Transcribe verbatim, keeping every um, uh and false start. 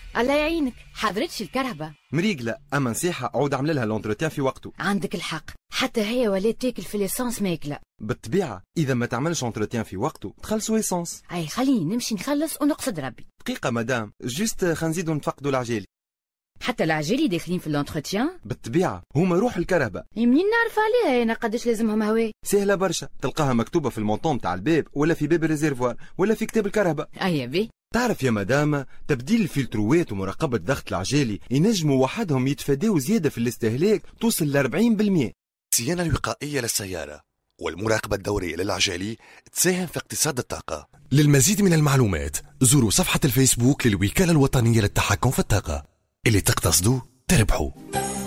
الله يعينك، حضرتش الكرهبة مريقلة، اما نصيحة عود عمل لها لونتروتيان في وقته. عندك الحق، حتى هي ولات تاكل في ليسانس ماكلة. بالطبيعة إذا ما تعملش انتروتيان في وقته تخلصوا ايسونس. أي خليني نمشي نخلص ونقصد ربي. دقيقة مدام، جوست خنزيدو نتفقدوا العجالي. حتى العجالي داخلين في الانتروتيان؟ بالطبيعة هما روح الكرهبة. منين نعرف عليها أنا قداش لازمهم هواء؟ سهلة برشا، تلقاها مكتوبة في المونطون تاع الباب ولا في باب الريزيرفوار ولا في كتاب الكرهبة. أي بي. تعرف يا مدام، تبديل الفلتروات ومراقبة ضغط العجالي ينجموا وحدهم يتفاداو زيادة في الاستهلاك توصل ل أربعين بالمئة. الصيانة الوقائية للسيارة والمراقبة الدورية للعجالي تساهم في اقتصاد الطاقة. للمزيد من المعلومات زوروا صفحة الفيسبوك للوكالة الوطنية للتحكم في الطاقة. اللي تقتصدوا تربحوا.